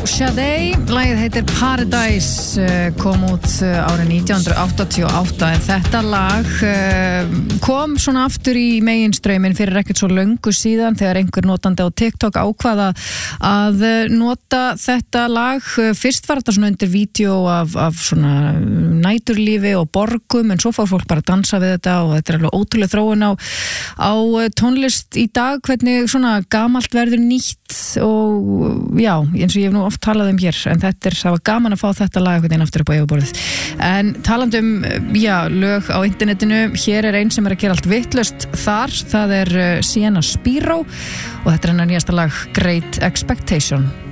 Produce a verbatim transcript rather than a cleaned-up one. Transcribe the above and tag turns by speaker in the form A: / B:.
A: Sade, lagið heitir Paradise, kom út árið nítján hundruð áttatíu og átta en þetta lag kom svona aftur í meginstrauminn fyrir ekkert svo löngu síðan þegar einhver notandi á TikTok ákvaða að nota þetta lag. Fyrst var þetta svona undir vídeo af, af svona næturlífi og borgum en svo fór fólk bara að dansa við þetta og þetta er alveg ótrúlega þróun á, á tónlist í dag, hvernig svona gamalt verður nýtt og já, eins og ég hef nú oft talað um hér en þetta er, það var gaman að fá þetta lag einhvern veginn aftur upp á yfirborðið. En talandi um, já, lög á internetinu, hér er einn sem er að gera allt vitlaust þar, það er Sienna Spiro og þetta er hennar nýjasta lag Great Expectation.